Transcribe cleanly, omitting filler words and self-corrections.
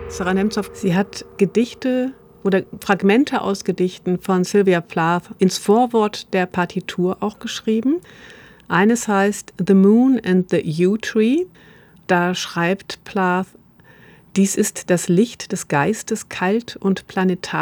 Sarah Nemtsov, sie hat Gedichte oder Fragmente aus Gedichten von Sylvia Plath ins Vorwort der Partitur auch geschrieben. Eines heißt The Moon and the Yew Tree. Da schreibt Plath: Dies ist das Licht des Geistes, kalt und planetarisch.